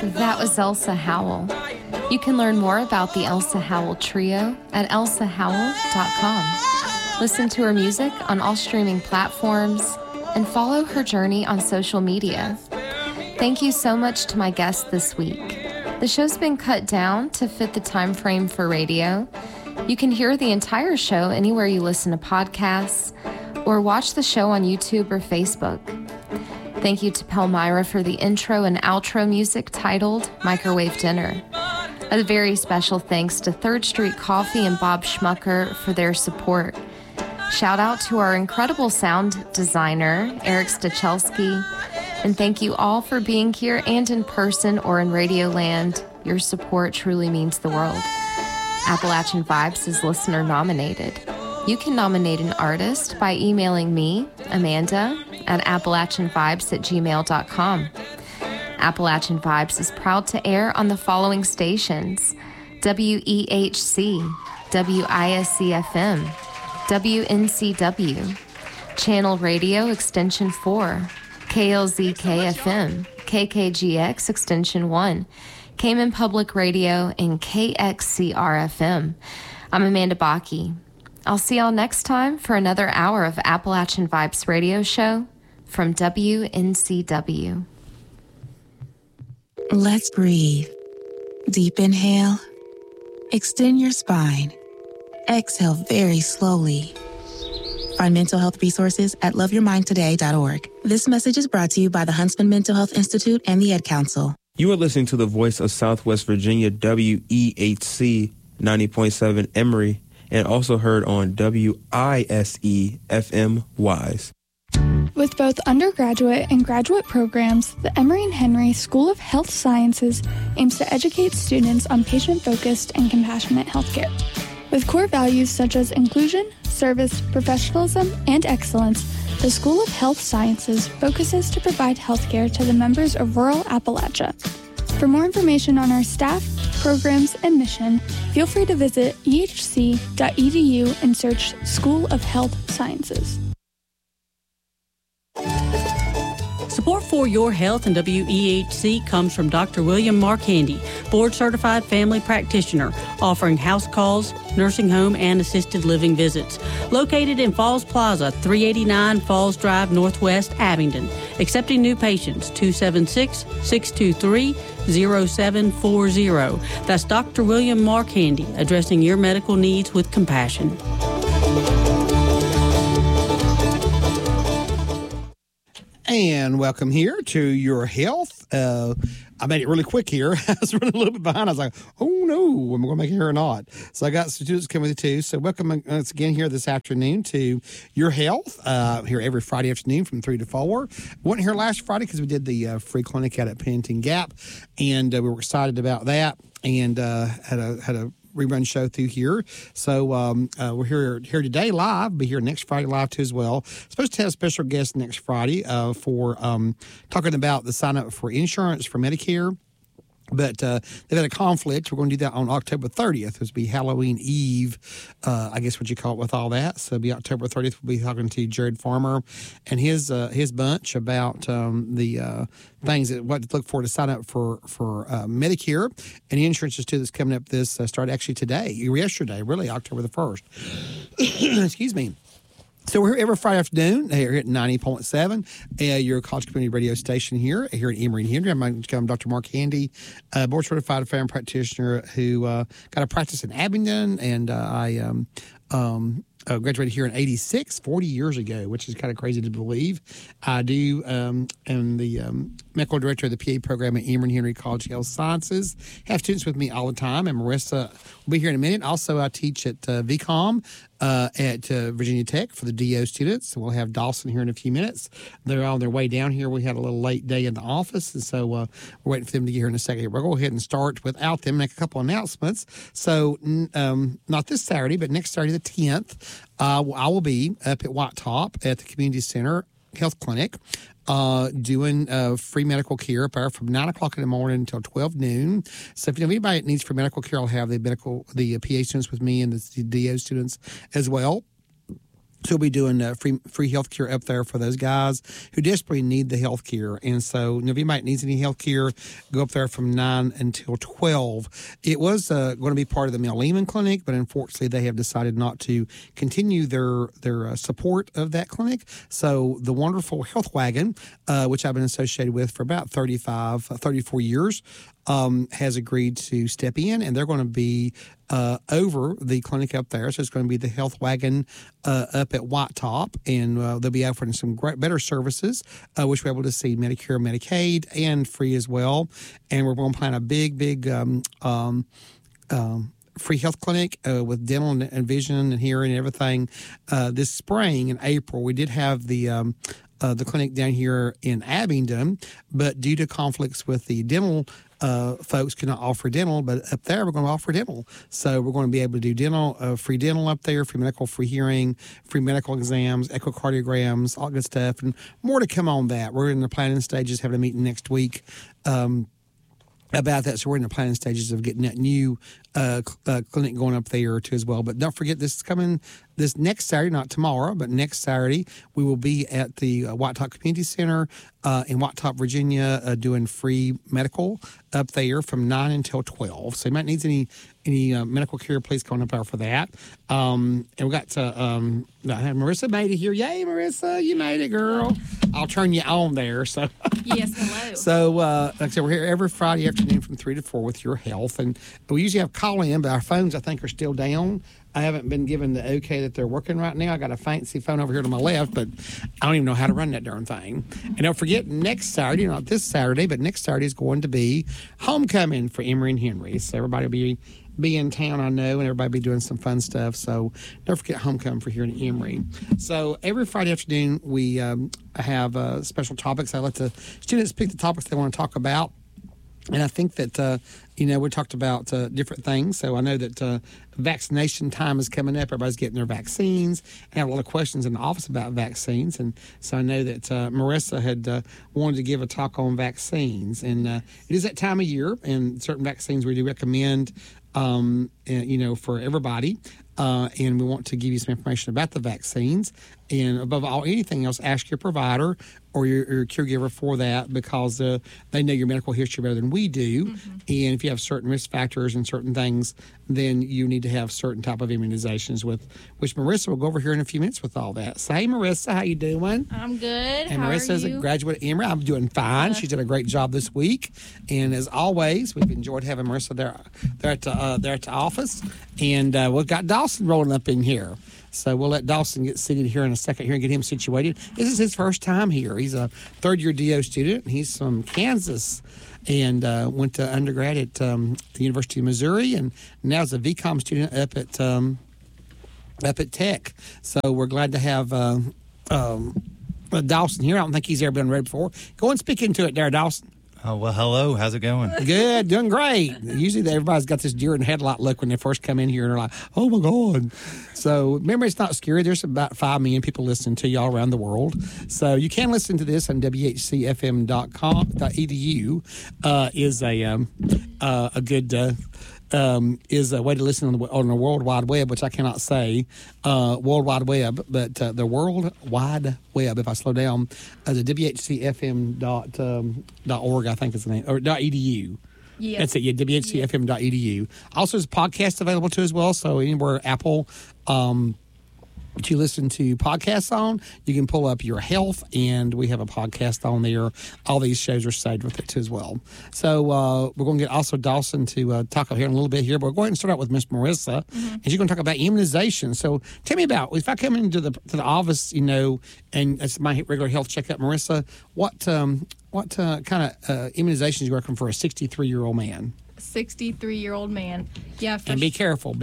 That was Elsa Howell. You can learn more about the Elsa Howell Trio at elsahowell.com. Listen to her music on all streaming platforms and follow her journey on social media. Thank you so much to my guest this week. The show's been cut down to fit the time frame for radio. You can hear the entire show anywhere you listen to podcasts or watch the show on YouTube or Facebook. Thank you to Palmyra for the intro and outro music titled Microwave Dinner. A very special thanks to 3rd Street Coffee and Bob Schmucker for their support. Shout out to our incredible sound designer, Eric Stachelski. And thank you all for being here and in person or in Radio Land. Your support truly means the world. Appalachian Vibes is listener nominated. You can nominate an artist by emailing me, Amanda, at appalachianvibes@gmail.com. Appalachian Vibes is proud to air on the following stations: WEHC, WISC-FM, WNCW, Channel Radio Extension 4, KLZK-FM, KKGX Extension 1, Cayman Public Radio, and KXCR-FM. I'm Amanda Bakke. I'll see y'all next time for another hour of Appalachian Vibes radio show from WNCW. Let's breathe. Deep inhale. Extend your spine. Exhale very slowly. Find mental health resources at loveyourmindtoday.org. This message is brought to you by the Huntsman Mental Health Institute and the Ed Council. You are listening to the voice of Southwest Virginia, WEHC 90.7 Emory, and also heard on WISE-FM Wise. With both undergraduate and graduate programs, the Emory and Henry School of Health Sciences aims to educate students on patient-focused and compassionate healthcare. With core values such as inclusion, service, professionalism, and excellence, the School of Health Sciences focuses to provide healthcare to the members of rural Appalachia. For more information on our staff, programs, and mission, feel free to visit ehc.edu and search School of Health Sciences. Support for your health and WEHC comes from Dr. William Marcandy, board-certified family practitioner, offering house calls, nursing home, and assisted living visits. Located in Falls Plaza, 389 Falls Drive, Northwest, Abingdon. Accepting new patients, 276-623-0740. That's Dr. William Marcandy, addressing your medical needs with compassion. And welcome here to Your Health. I made it really quick here. I was running a little bit behind. I was like, oh no, am I going to make it here or not? So I got some students coming with you too. So welcome once again here this afternoon to Your Health, here every Friday afternoon from 3 to 4. We weren't here last Friday because we did the free clinic out at Pennington Gap, and we were excited about that, and had a rerun show through here. So we're here today live. Be here next Friday live too as well. Supposed to have a special guest next Friday for talking about the sign up for insurance for Medicare. But they've had a conflict. We're going to do that on October 30th. This will be Halloween Eve, I guess what you call it with all that. So it'll be October 30th. We'll be talking to Jared Farmer and his bunch about the things that what to look for to sign up for Medicare and the insurances too that's coming up. This started actually yesterday, really October the 1st. Excuse me. So we're here every Friday afternoon here at 90.7, your college community radio station here at Emory and Henry. I'm Dr. Mark Handy, board-certified family practitioner who got a practice in Abingdon, and I graduated here in 86, 40 years ago, which is kind of crazy to believe. I do am the medical director of the PA program at Emory and Henry College of Health Sciences. Have students with me all the time, and Marissa will be here in a minute. Also, I teach at VCOM at Virginia Tech for the DO students. So we'll have Dawson here in a few minutes. They're on their way down here. We had a little late day in the office, and so we're waiting for them to get here in a second. We'll go ahead and start without them, make a couple announcements. So not this Saturday, but next Saturday the 10th, I will be up at White Top at the Community Center Health Clinic doing free medical care up there from 9 o'clock in the morning until 12 noon. So if you know anybody that needs free medical care, I'll have the PA students with me and the DO students as well. So we'll be doing free health care up there for those guys who desperately need the health care. And so if anybody needs any health care, go up there from 9 until 12. It was going to be part of the Mel Lehman Clinic, but unfortunately they have decided not to continue their support of that clinic. So the wonderful Health Wagon, which I've been associated with for about 34 years, has agreed to step in, and they're going to be over the clinic up there. So it's going to be the Health Wagon up at White Top, and they'll be offering some better services, which we're able to see Medicare, Medicaid, and free as well. And we're going to plan a big free health clinic with dental and vision and hearing and everything this spring in April. We did have the clinic down here in Abingdon, but due to conflicts with the dental folks cannot offer dental, but up there we're going to offer dental. So we're going to be able to do dental, free dental up there, free medical, free hearing, free medical exams, echocardiograms, all good stuff, and more to come on that. We're in the planning stages, having a meeting next week about that. So we're in the planning stages of getting that new clinic going up there too as well. But don't forget, this is coming this next Saturday, not tomorrow, but next Saturday, we will be at the White Top Community Center in White Top, Virginia, doing free medical up there from 9 until 12. So you might need any medical care, please come up there for that. And we got Marissa made it here. Yay, Marissa, you made it, girl. I'll turn you on there. So yes, hello. So like I said, we're here every Friday afternoon from 3 to 4 with your health, and we usually have call in, but our phones I think are still down. I haven't been given the okay that they're working right now. I got a fancy phone over here to my left, but I don't even know how to run that darn thing. And don't forget, next Saturday, not this Saturday, but next Saturday is going to be homecoming for Emory and Henry. So everybody will be in town, I know, and everybody will be doing some fun stuff. So don't forget homecoming for here in Emory. So every Friday afternoon, we have special topics. I let the students pick the topics they want to talk about. And I think that, we talked about different things. So I know that vaccination time is coming up. Everybody's getting their vaccines. I have a lot of questions in the office about vaccines. And so I know that Marissa had wanted to give a talk on vaccines. And it is that time of year, and certain vaccines we do recommend, for everybody. And we want to give you some information about the vaccines. And above all, anything else, ask your provider or your caregiver for that, because they know your medical history better than we do. Mm-hmm. And if you have certain risk factors and certain things, then you need to have certain type of immunizations which Marissa will go over here in a few minutes with all that. So, hey, Marissa, how you doing? I'm good. And how Marissa's a graduate at Emory. I'm doing fine. She's done a great job this week. And as always, we've enjoyed having Marissa there at the office. And we've got Dawson rolling up in here. So we'll let Dawson get seated here in a second here and get him situated. This is his first time here. He's a third-year DO student. He's from Kansas and went to undergrad at the University of Missouri, and now is a VCOM student up at Tech. So we're glad to have Dawson here. I don't think he's ever been on the road before. Go and speak into it there, Dawson. Oh, well, hello. How's it going? Good, doing great. Usually everybody's got this deer in the headlight look when they first come in here, and they're like, oh, my God. So remember, it's not scary. There's about 5 million people listening to y'all around the world. So you can listen to this on WHCFM.edu is a good is a way to listen on the World Wide Web, which I cannot say World Wide Web, but the World Wide Web, if I slow down, the WHCFM.org, I think is the name, or .edu. Yes. That's it, yeah, WHCFM.edu. Also, there's a podcast available too as well, so anywhere Apple that you listen to podcasts on, you can pull up Your Health, and we have a podcast on there. All these shows are saved with it too as well. So we're going to get also Dawson to talk here in a little bit here, but we're going to start out with Miss Marissa, and she's going to talk about immunization. So tell me about, if I come into the office, and it's my regular health checkup, Marissa, what kind of immunizations you working for a 63-year-old man? 63-year-old man. Yeah. And be careful.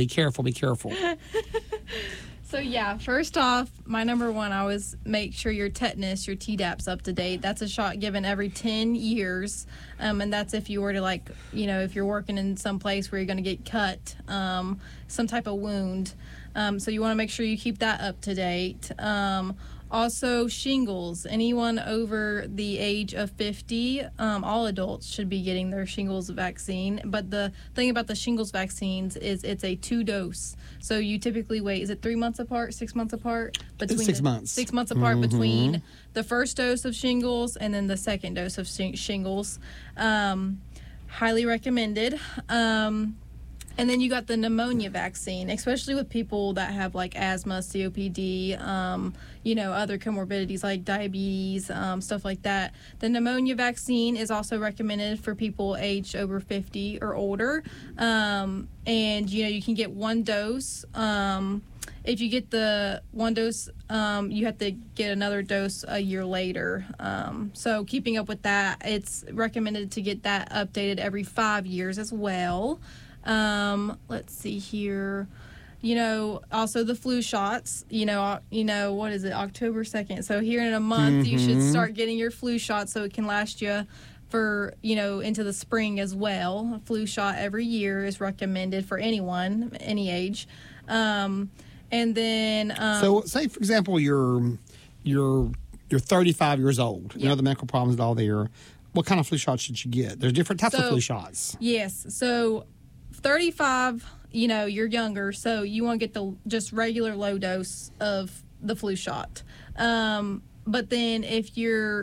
So, yeah, first off, my number one, I always make sure your tetanus, your Tdap's up to date. That's a shot given every 10 years. And that's if you were to, if you're working in some place where you're going to get cut, some type of wound. So you want to make sure you keep that up to date. Also, shingles. Anyone over the age of 50, all adults should be getting their shingles vaccine. But the thing about the shingles vaccines is it's a 2-dose. So you typically wait, is it 3 months apart, 6 months apart? It's 6 months. 6 months apart between the first dose of shingles and then the second dose of shingles. Highly recommended. And then you got the pneumonia vaccine, especially with people that have like asthma, COPD, other comorbidities like diabetes, stuff like that. The pneumonia vaccine is also recommended for people aged over 50 or older. And, you can get 1 dose. If you get the 1 dose, you have to get another dose a year later. So keeping up with that, it's recommended to get that updated every 5 years as well. Let's see here. Also the flu shots, what is it, October 2nd. So here in a month, you should start getting your flu shot so it can last you for, into the spring as well. A flu shot every year is recommended for anyone, any age. And then... so say, for example, you're 35 years old. You know the medical problems and all there. What kind of flu shots should you get? There's different types of flu shots. Yes. So 35, you're younger, so you want to get the just regular low dose of the flu shot. But then if you're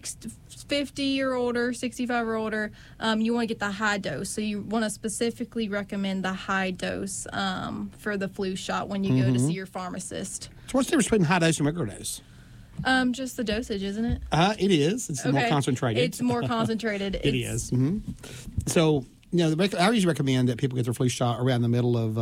50 or older, 65 or older, you want to get the high dose. So you want to specifically recommend the high dose for the flu shot when you go to see your pharmacist. So what's the difference between high dose and regular dose? Just the dosage, isn't it? It is. It's more concentrated. It's more concentrated. It is. So, I usually recommend that people get their flu shot around the middle of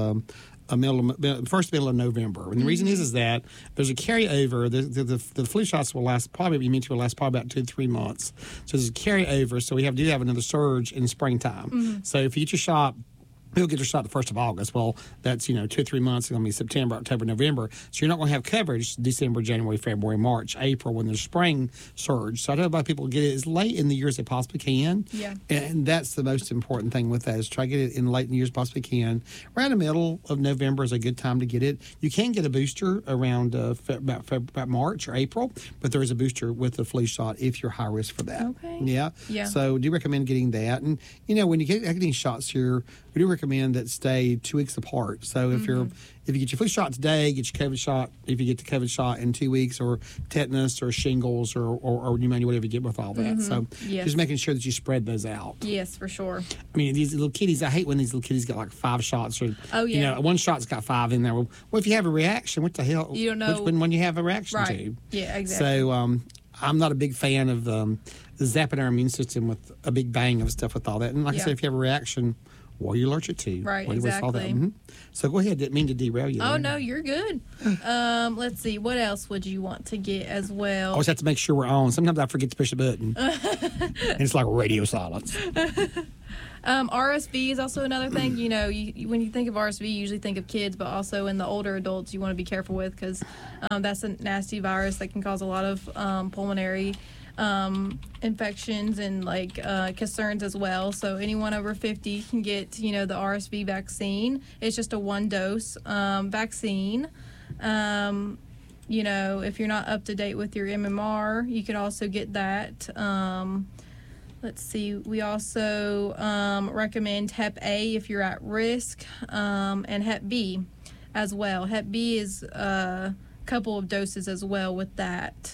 middle of November. And the reason is that there's a carryover. The flu shots will last probably about 2 to 3 months. So there's a carryover. So we do have another surge in springtime. So if you get your shot, people get their shot the 1st of August. Well, that's, 2 or 3 months. It's going to be September, October, November. So you're not going to have coverage December, January, February, March, April when there's spring surge. So I know about people get it as late in the year as they possibly can. Yeah. And that's the most important thing with that is try to get it in late in the year as possibly can. Around the middle of November is a good time to get it. You can get a booster around about March or April, but there is a booster with the flu shot if you're high risk for that. Okay. Yeah. So do recommend getting that. And, when you get getting shots here, we do recommend that stay 2 weeks apart. So if you get your flu shot today, get your COVID shot. If you get the COVID shot in 2 weeks, or tetanus, or shingles, or pneumonia, whatever you get with all that. So just making sure that you spread those out. Yes, for sure. I mean, these little kiddies. I hate when these little kiddies get like 5 shots, or one shot's got 5 in there. Well, if you have a reaction, what the hell? You don't know which one you have a reaction to. Yeah, exactly. So I'm not a big fan of zapping our immune system with a big bang of stuff with all that. And like I said, if you have a reaction, what are you allergic to? Right, exactly. So go ahead. Didn't mean to derail you. Oh, no, you're good. Let's see. What else would you want to get as well? I always have to make sure we're on. Sometimes I forget to push the button. And it's like radio silence. RSV is also another thing. When you think of RSV, you usually think of kids, but also in the older adults you want to be careful with because that's a nasty virus that can cause a lot of pulmonary infections and concerns as well. So anyone over 50 can get the RSV vaccine. It's just a 1-dose vaccine. If you're not up to date with your MMR, you could also get that. Let's see. We also recommend Hep A if you're at risk, and Hep B as well. Hep B is a couple of doses as well with that.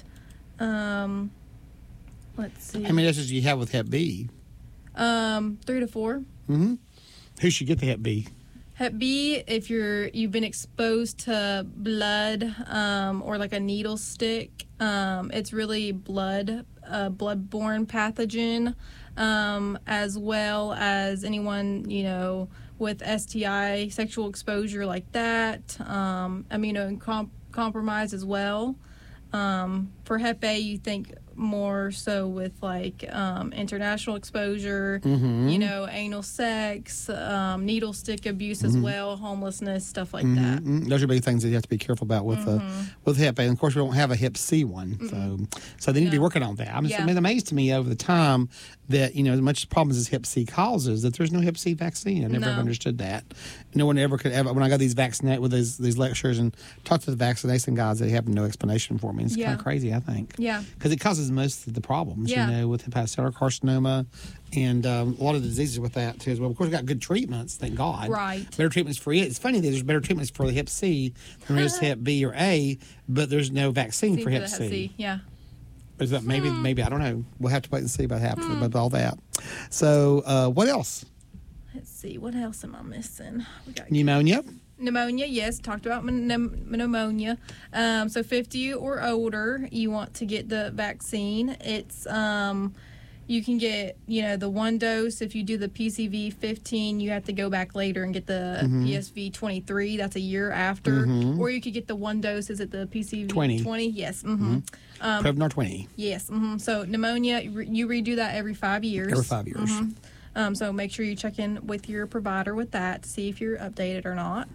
Let's see. How many doses do you have with Hep B? 3 to 4. Who should get the Hep B? Hep B, if you've been exposed to blood or like a needle stick, it's really bloodborne pathogen, as well as anyone with STI, sexual exposure like that, immunocompromised as well. For Hep A, you think more so with like international exposure, Mm-hmm. you know, anal sex, needle stick abuse as well, homelessness, stuff like that. Those are big things that you have to be careful about with Hep A. And of course, we don't have a Hep C one, so they need to be working on that. It's been amazed to me over the time that, you know, as much problems as Hep C causes, that there's no Hep C vaccine. I never understood that. No one ever could ever. When I got these these lectures and talk to the vaccination guys, they have no explanation for me. It's kind of crazy, I think. Yeah. Because it causes most of the problems, you know, with hepatocellular carcinoma and a lot of the diseases with that too as well. Of course, we've got good treatments, thank God. Right. Better treatments for it. It's funny that there's better treatments for the Hep C than there is Hep B or A, but there's no vaccine for Hep C. Yeah. Is that maybe I don't know. We'll have to wait and see what happens about all that. So, what else? Let's see. What else am I missing? We got Pneumonia. Pneumonia, yes. Talked about pneumonia. So 50 or older, you want to get the vaccine. It's you can get, you know, the one dose. If you do the PCV 15, you have to go back later and get the PSV 23. That's a year after. Or you could get the one dose. Is it the PCV 20? Yes. Prevnar 20. Yes. So pneumonia, you redo that every 5 years. Every 5 years. So make sure you check in with your provider with that to see if you're updated or not.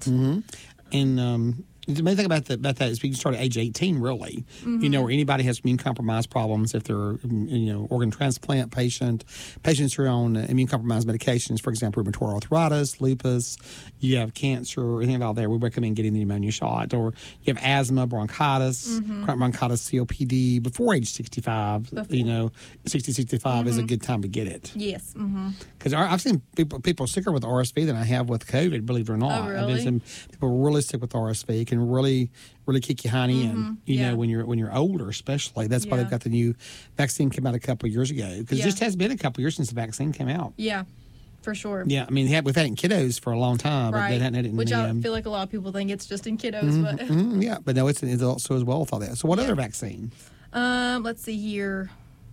And the main thing about that is we can start at age 18, really. You know, where anybody has immune compromised problems, if they're, you know, organ transplant patients who are on immune compromised medications, for example, rheumatoid arthritis, lupus, you have cancer, or anything out there, we recommend getting the pneumonia shot. Or you have asthma, bronchitis, chronic bronchitis, COPD, before age 65, you know, 60, 65 is a good time to get it. Yes. Because I've seen people sicker with RSV than I have with COVID, believe it or not. Oh, really? I've seen people really sick with RSV. It can really kick your honey in, you know, when you're older, especially. That's why they've got the new vaccine came out a couple of years ago. Because it just has been a couple of years since the vaccine came out. Yeah, for sure. Yeah, I mean, we've had it in kiddos for a long time, but they hadn't had it in Which the, I feel like a lot of people think it's just in kiddos, but yeah, but no, it's in adults as well with all that. So what other vaccine? Let's see here.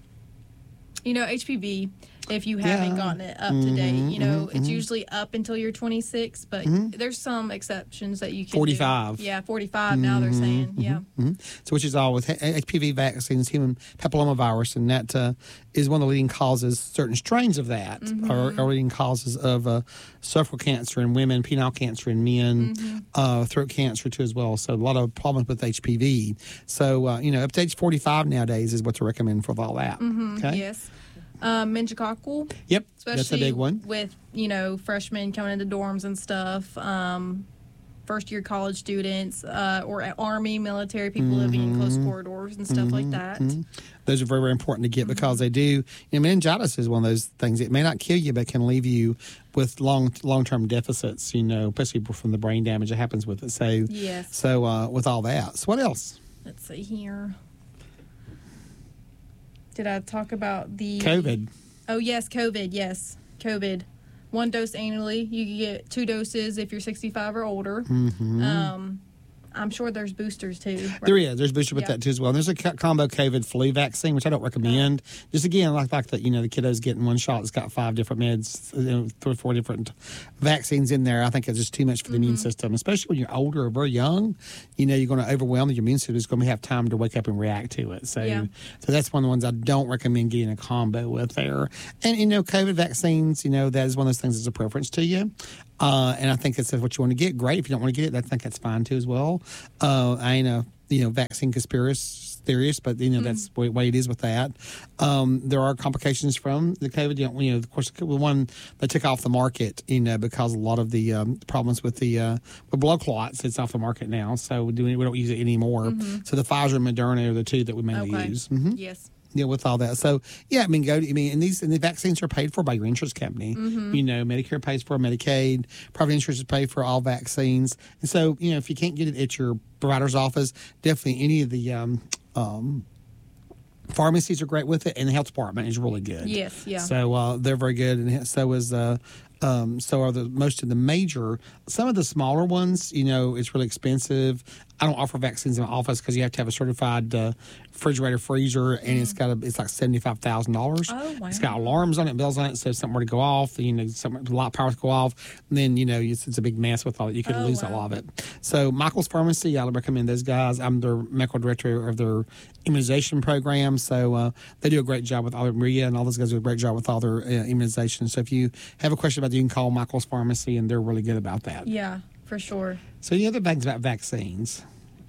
You know, HPV, if you haven't gotten it up to date, you know, it's usually up until you're 26, but there's some exceptions that you can 45. do. Yeah, 45 now they're saying, So which is all with HPV vaccines, human papillomavirus, and that is one of the leading causes, certain strains of that are leading causes of cervical cancer in women, penile cancer in men, throat cancer too as well. So a lot of problems with HPV. So, you know, up to age 45 nowadays is what to recommend for all that. Okay? Yes. Meningococcal. Yep, Especially that's a big one. With, you know, freshmen coming into dorms and stuff, first-year college students, or Army, military people living in close corridors and stuff like that. Those are very, very important to get because they do, you know, meningitis is one of those things. It may not kill you, but can leave you with long-term deficits, you know, especially from the brain damage that happens with it. So, so with all that. So what else? Let's see here. Did I talk about the COVID? Oh, yes, COVID. Yes, COVID. One dose annually. You can get 2 doses if you're 65 or older. I'm sure there's boosters too. Right? There is. There's boosters with that too as well. And there's a combo COVID flu vaccine, which I don't recommend. Just again, like the, you know, the kiddos getting one shot. It's got 5 different meds, you know, 3 or 4 different vaccines in there. I think it's just too much for the immune system, especially when you're older or very young. You know, you're going to overwhelm your immune system. It's going to have time to wake up and react to it. So, so that's one of the ones I don't recommend getting a combo with there. And you know, COVID vaccines, you know, that is one of those things that's a preference to you. And I think that's what you want to get. Great. If you don't want to get it, I think that's fine too as well. I ain't a, you know, vaccine conspiracy theorist, but you know that's the way it is with that. There are complications from the COVID. You know, of course, the one they took off the market, you know, because a lot of the problems with the blood clots. It's off the market now, so we don't use it anymore. So the Pfizer and Moderna are the 2 that we mainly use. Yes. Yeah, with all that. So, yeah, I mean, and the vaccines are paid for by your insurance company. You know, Medicare pays for Medicaid, private insurance is paid for all vaccines. And so, you know, if you can't get it at your provider's office, definitely any of the pharmacies are great with it, and the health department is really good. Yes, yeah. So they're very good, and so is so are most of the major. Some of the smaller ones, you know, it's really expensive. I don't offer vaccines in my office because you have to have a certified refrigerator freezer, and it's like $75,000. Oh, wow. It's got alarms on it, bells on it, so if something were to go off, a lot of power to go off, then it's a big mess with all that. You could lose a lot of it. So Michael's Pharmacy, I would recommend those guys. I'm their medical director of their immunization program, so they do a great job with all Maria and all those guys do a great job with all their immunizations. So if you have a question about it, you can call Michael's Pharmacy, and they're really good about that. Yeah, for sure. So any other things about vaccines?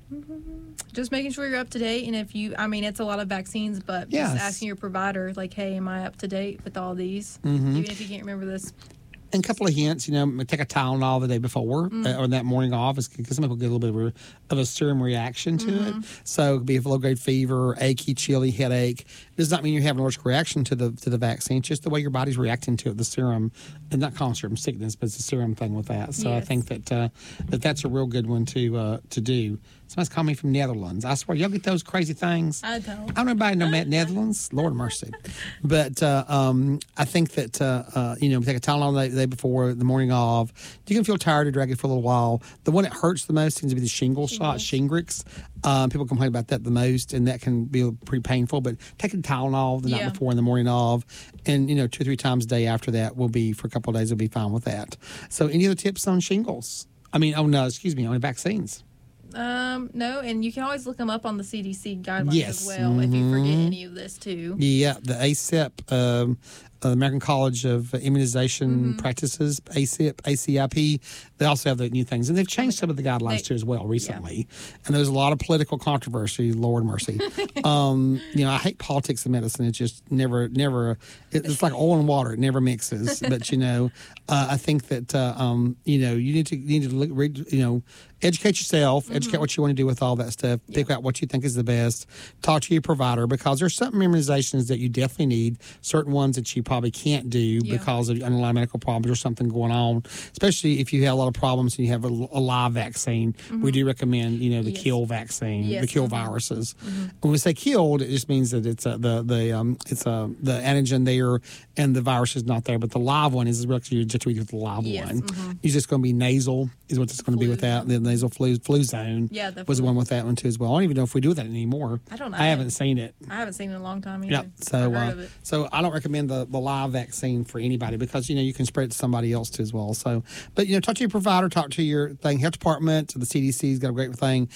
Just making sure you're up to date, and it's a lot of vaccines, but just asking your provider, like, hey, am I up to date with all these? Even if you can't remember this. And a couple of hints, take a Tylenol the day before or that morning off, because some people get a little bit of a serum reaction to it. So it could be a low-grade fever, achy, chilly, headache. It does not mean you have an allergic reaction to the vaccine. It's just the way your body's reacting to it, the serum. And not calling serum sickness, but it's a serum thing with that. So I think that's a real good one to do. Somebody's calling me from Netherlands. I swear, y'all get those crazy things. I don't. I don't know anybody know Netherlands. Lord mercy. But I think that, take a Tylenol the day before, the morning of. You can feel tired or drag it for a little while. The one that hurts the most seems to be the shingles shot, Shingrix. People complain about that the most, and that can be pretty painful. But take a Tylenol the night before and the morning of, and 2 or 3 times a day after that will be, for a couple of days, will be fine with that. So any other tips on shingles? On vaccines? No, and you can always look them up on the CDC guidelines as well if you forget any of this too. Yeah, the ACIP, American College of Immunization Practices, ACIP, they also have the new things. And they've changed some of the guidelines too as well recently. Yeah. And there's a lot of political controversy, Lord mercy. I hate politics and medicine. It's just never, it's like oil and water. It never mixes. But, I think that, you need to read, educate yourself, educate what you want to do with all that stuff, pick out what you think is the best, talk to your provider, because there's certain immunizations that you definitely need, certain ones that you probably can't do because of underlying medical problems or something going on, especially if you have a lot of problems and you have a live vaccine. We do recommend, the kill vaccine, the kill viruses. When we say killed, it just means that it's the antigen there and the virus is not there, but the live one is actually just with the live one. It's just going to be nasal is what it's going to be with that. The nasal flu zone was the one with that one too as well. I don't even know if we do that anymore. I don't know. I haven't seen it. I haven't seen it in a long time either. Yep. So I don't recommend the live vaccine for anybody because you can spread it to somebody else too as well. So, but talk to your provider, talk to your health department. The CDC's got a great thing.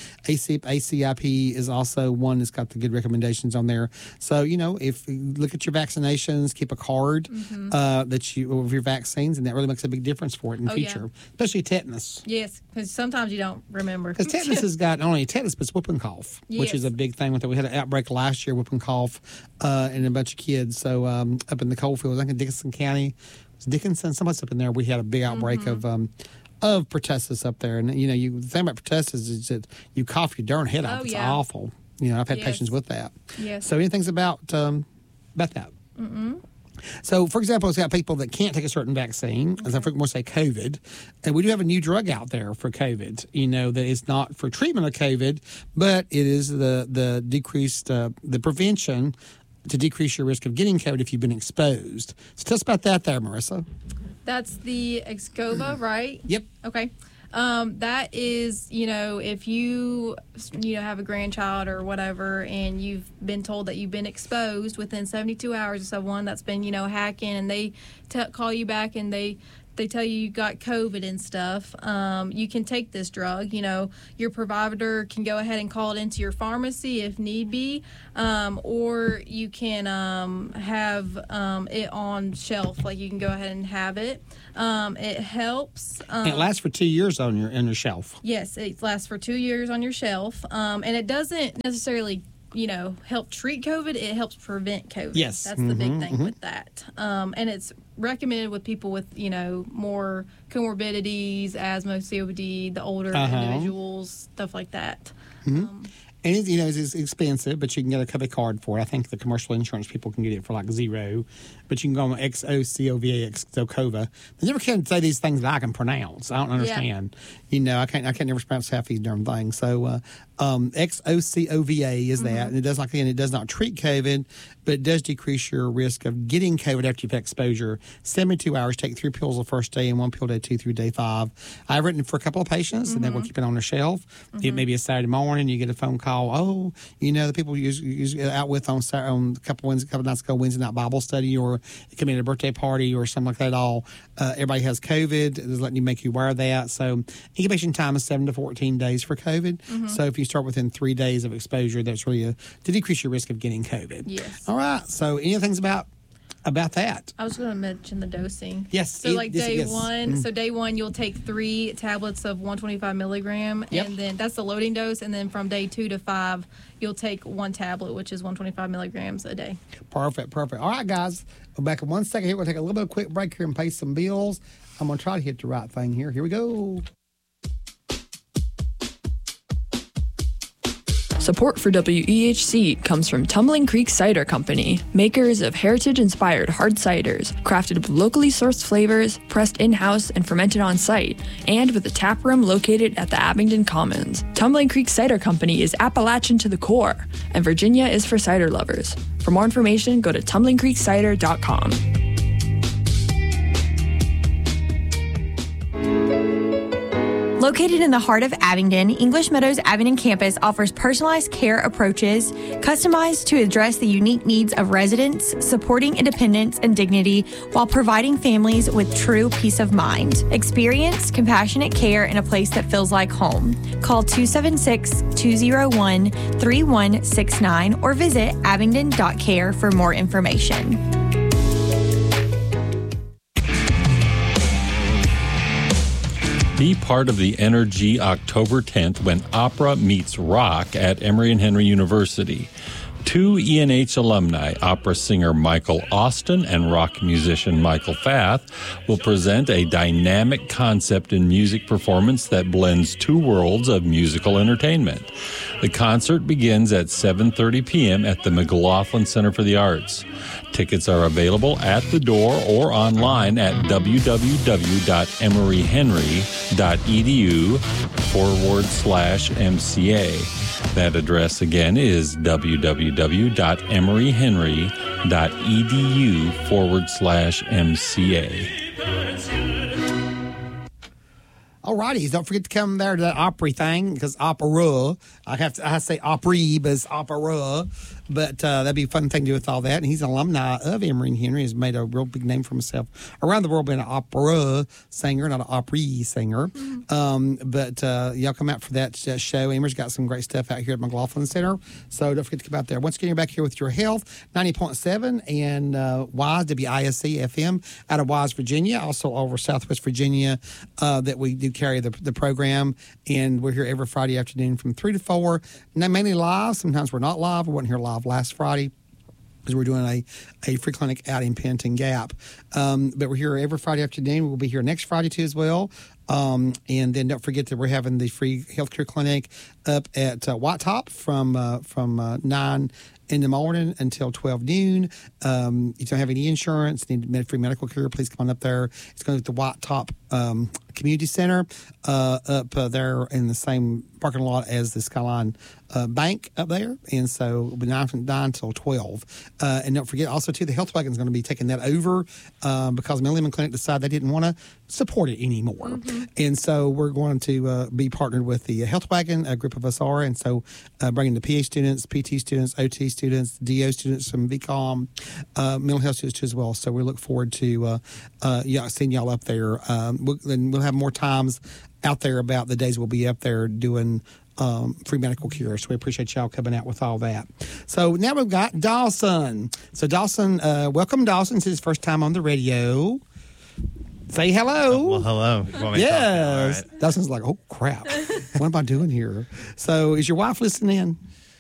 ACIP is also one that's got the good recommendations on there. So if you look at your vaccinations, keep a card of your vaccines, and that really makes a big difference for it in the future, especially tetanus. Yes, because sometimes you don't remember. Because tetanus has got not only tetanus, but it's whooping cough, which is a big thing with it. We had an outbreak last year, whooping cough, in a bunch of kids. So up in the coal fields, I think in Dickinson County, it was Dickinson, somebody's up in there, we had a big outbreak of pertussis up there. And, the thing about pertussis is that you cough your darn head off. It's awful. I've had patients with that. Yes. So anything about that? So, for example, it's got people that can't take a certain vaccine, as I frequently say COVID, and we do have a new drug out there for COVID, that is not for treatment of COVID, but it is the decreased, the prevention to decrease your risk of getting COVID if you've been exposed. So tell us about that there, Marissa. That's the Excova, right? Yep. Okay. That is, if you have a grandchild or whatever, and you've been told that you've been exposed within 72 hours of someone that's been, hacking, and they call you back and they tell you got COVID and stuff, you can take this drug. Your provider can go ahead and call it into your pharmacy if need be, or you can have it on shelf. Like, you can go ahead and have it. It helps. And it lasts for 2 years on your shelf. Yes, it lasts for 2 years on your shelf, and it doesn't necessarily help treat COVID. It helps prevent COVID. Yes. That's the big thing with that. And it's recommended with people with, more comorbidities, asthma, COPD, the older individuals, stuff like that. And it's expensive, but you can get a credit card for it. I think the commercial insurance people can get it for like $0, but you can go on XOCOVA, Excova. They never can say these things that I can pronounce. I don't understand. I can't never pronounce half these darn things. So XOCOVA is that, and it does not treat COVID. but it does decrease your risk of getting COVID after you've had exposure. 72 hours, take 3 pills the first day and 1 pill day 2 through day 5. I've written it for a couple of patients, and then we'll keep it on the shelf. It may be a Saturday morning, you get a phone call, the people you use out with on a couple nights ago, Wednesday night Bible study, or it could be at a birthday party or something like that. Everybody has COVID. It's letting you make you aware of that. So incubation time is 7 to 14 days for COVID. So if you start within 3 days of exposure, that's really to decrease your risk of getting COVID. Yes. All right. So any things about that? I was going to mention the dosing. Yes. So day one. So day one, you'll take 3 tablets of 125 milligram, and then that's the loading dose. And then from day 2 to 5, you'll take 1 tablet, which is 125 milligrams a day. Perfect. All right, guys. We're back in 1 second here. We'll take a little bit of a quick break here and pay some bills. I'm going to try to hit the right thing here. Here we go. Support for WEHC comes from Tumbling Creek Cider Company, makers of heritage-inspired hard ciders, crafted with locally sourced flavors, pressed in-house and fermented on-site, and with a tap room located at the Abingdon Commons. Tumbling Creek Cider Company is Appalachian to the core, and Virginia is for cider lovers. For more information, go to tumblingcreekcider.com. Located in the heart of Abingdon, English Meadows Abingdon campus offers personalized care approaches customized to address the unique needs of residents, supporting independence and dignity while providing families with true peace of mind. Experience compassionate care in a place that feels like home. Call 276-201-3169 or visit abingdon.care for more information. Be part of the Energy October 10th when opera meets rock at Emory and Henry University. 2 ENH alumni, opera singer Michael Austin and rock musician Michael Fath, will present a dynamic concept and music performance that blends 2 worlds of musical entertainment. The concert begins at 7:30 p.m. at the McLaughlin Center for the Arts. Tickets are available at the door or online at www.emoryhenry.edu/MCA. That address again is www.emoryhenry.edu/MCA. All righty, don't forget to come there to that Opry thing, because opera. I say Opry, but it's opera. But that'd be a fun thing to do with all that. And he's an alumni of Emory and Henry. Has made a real big name for himself around the world, being an opera singer, not an Opry singer. But y'all come out for that show. Emory's got some great stuff out here at McLaughlin Center. So don't forget to come out there. Once again, you're back here with Your Health, 90.7 and WISE, WISC FM out of WISE, Virginia. Also over Southwest Virginia that we do carry the program. And we're here every Friday afternoon from 3 to 4. Now, mainly live. Sometimes we're not live. We weren't here live last Friday because we're doing a free clinic out in Pennington Gap. But we're here every Friday afternoon. We'll be here next Friday too as well. And then don't forget that we're having the free healthcare clinic up at White Top from 9 in the morning until 12 noon. If you don't have any insurance, need free medical care, please come on up there. It's going to be at the White Top Community Center up there in the same parking lot as the Skyline Bank up there. And so it'll be 9 until 12. And don't forget also, too, the Health Wagon is going to be taking that over because Milliman Clinic decided they didn't want to support it anymore. And so we're going to be partnered with the Health Wagon, a group of us are. And so bringing the PA students, PT students, OT students, DO students, some VCOM, mental health students too as well. So we look forward to seeing y'all up there. We'll have more times out there about the days we'll be up there doing free medical care. So we appreciate y'all coming out with all that. So now we've got Dawson. So Dawson, welcome Dawson. This is his first time on the radio. Say hello. Well, hello. Yes. Right. Dawson's like, oh, crap. What am I doing here? So is your wife listening in?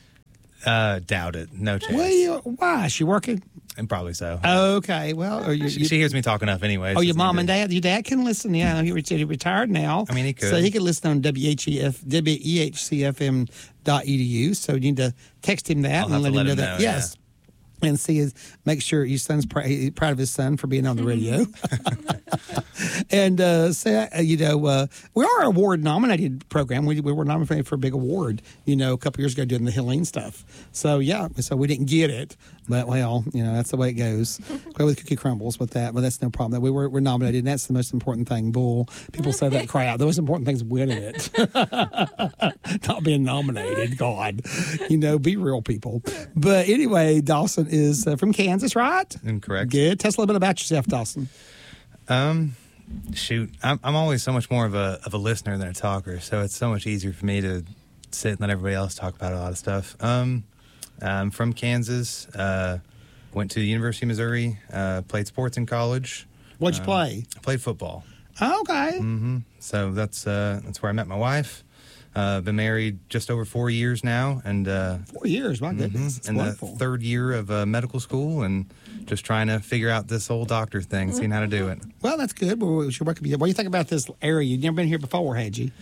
Doubt it. No chance. Well, why? Is she working? And probably so. Okay. Well, she hears me talk enough anyway. Oh, your mom and dad? Your dad can listen. Yeah, he retired now. I mean, he could. So he could listen on WEHCFM.edu. So you need to text him that and let him know that. Yes. Yeah. And make sure your son's proud of his son for being on the radio. And we are an award-nominated program. We were nominated for a big award, a couple years ago doing the Helene stuff. So, so we didn't get it. But, that's the way it goes. Go with Cookie Crumbles with that, but that's no problem. We're nominated, and that's the most important thing. Bull. People say that crap. The most important thing is winning it. Not being nominated. God. Be real, people. But anyway, Dawson is from Kansas, right? Incorrect. Good. Tell us a little bit about yourself, Dawson. Shoot, I'm always so much more of a listener than a talker, so it's so much easier for me to sit and let everybody else talk about a lot of stuff. I'm from Kansas, went to the University of Missouri, played sports in college. What'd you play? I played football. Oh, okay. Mm-hmm. So that's where I met my wife. Been married just over 4 years now, and 4 years, my goodness, in the third year of medical school, and just trying to figure out this whole doctor thing, seeing how to do it. Well, that's good. What do you think about this area? You've never been here before, had you?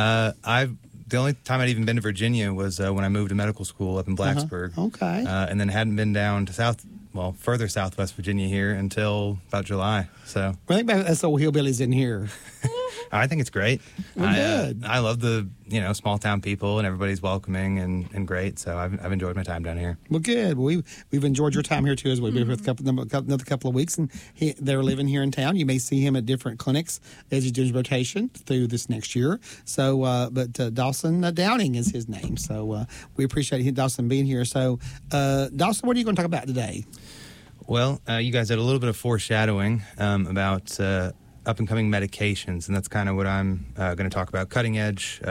The only time I'd even been to Virginia was when I moved to medical school up in Blacksburg. Okay. And then hadn't been down to further southwest Virginia here until about July. So I think about us old hillbillies in here. I think it's great. Well, good. I love the small town people, and everybody's welcoming and great. So I've enjoyed my time down here. Well, good. Well, we've enjoyed your time here too, as we've been with another couple of weeks, and they're living here in town. You may see him at different clinics as he does his rotation through this next year. So, but Dawson Downing is his name. So we appreciate Dawson being here. So, Dawson, what are you going to talk about today? Well, you guys had a little bit of foreshadowing about up-and-coming medications, and that's kind of what I'm going to talk about. Cutting-edge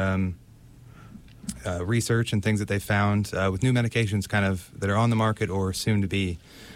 research and things that they found with new medications kind of that are on the market or soon to be.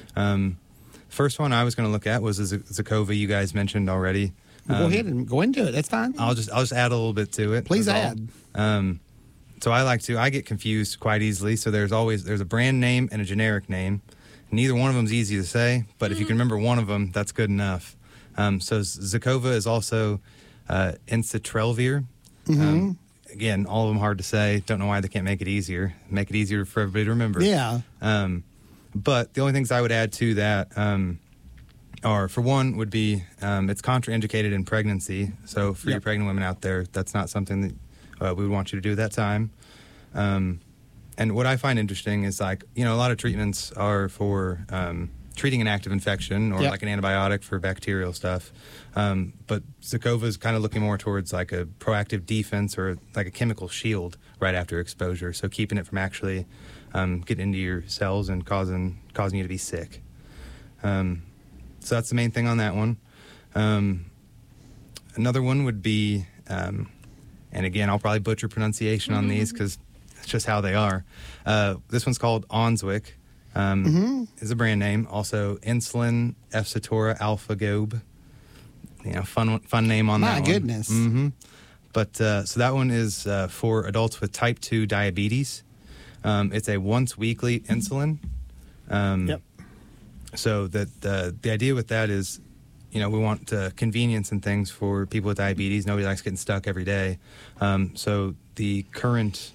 First one I was going to look at was Zekovy, you guys mentioned already. Well, go ahead and go into it. That's fine. I'll just add a little bit to it. Please add. So I get confused quite easily. So there's a brand name and a generic name. Neither one of them is easy to say, but if you can remember one of them, that's good enough. So Zekova is also Ensitrelvir. Mm-hmm. Again, all of them hard to say. Don't know why they can't make it easier. Make it easier for everybody to remember. Yeah. But the only things I would add to that are, for one, would be it's contraindicated in pregnancy. So for your pregnant women out there, that's not something that we would want you to do at that time. And what I find interesting is, a lot of treatments are for treating an active infection or like an antibiotic for bacterial stuff. But Zekova is kind of looking more towards like a proactive defense or like a chemical shield right after exposure. So keeping it from actually getting into your cells and causing you to be sick. So that's the main thing on that one. Another one would be, and again, I'll probably butcher pronunciation on these because it's just how they are. This one's called Onswick. Is a brand name. Also, insulin Efsitora Alpha Gobe. Fun name on that one. My goodness. Mm-hmm. But so that one is for adults with type 2 diabetes. It's a once weekly insulin. So that the idea with that is, we want convenience and things for people with diabetes. Nobody likes getting stuck every day. So the current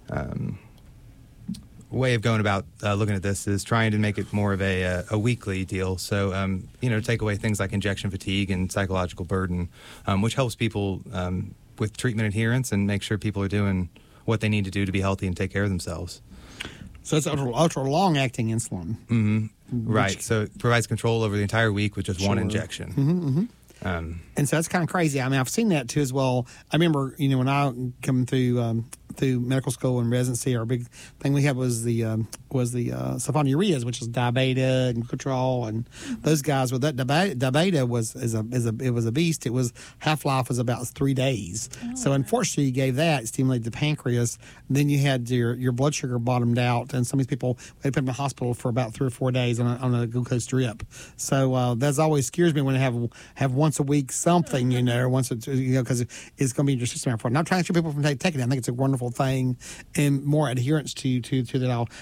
way of going about looking at this is trying to make it more of a weekly deal. So, take away things like injection fatigue and psychological burden, which helps people with treatment adherence and make sure people are doing what they need to do to be healthy and take care of themselves. So it's ultra long-acting insulin. Mm-hmm. Right. So it provides control over the entire week with just one injection. Mm-hmm. And so that's kind of crazy. I mean, I've seen that too as well. I remember, when I come through medical school and residency, our big thing we had was the sulfonylureas, which is Diabeta and Cutrol, and those guys with that. Diabeta was a beast. It was half-life was about 3 days. So unfortunately, you gave that, it stimulated the pancreas. And then you had your blood sugar bottomed out, and some of these people they put them in the hospital for about 3 or 4 days on a glucose drip. So that always scares me when they have once a week something, once because it's going to be in your system after. I'm not trying to keep people from taking it. I think it's a wonderful thing and more adherence to that.